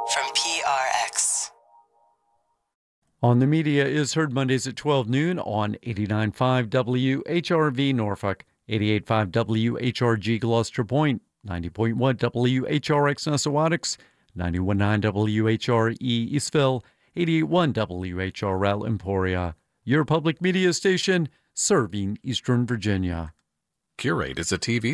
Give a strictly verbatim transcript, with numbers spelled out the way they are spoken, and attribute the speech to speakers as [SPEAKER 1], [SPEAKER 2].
[SPEAKER 1] from P R X.
[SPEAKER 2] On the Media is heard Mondays at twelve noon on eighty-nine point five W H R V Norfolk, eighty-eight point five W H R G Gloucester Point, ninety point one W H R X Nessawatics, ninety-one point nine W H R E Eastville, eighty-eight point one W H R L Emporia. Your public media station serving Eastern Virginia.
[SPEAKER 3] Curate is a T V